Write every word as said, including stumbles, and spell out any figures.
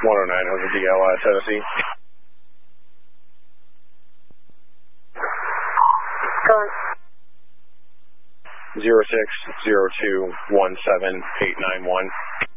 one oh nine hundred D L I, Tennessee. Go on. zero six zero two one seven eight nine one.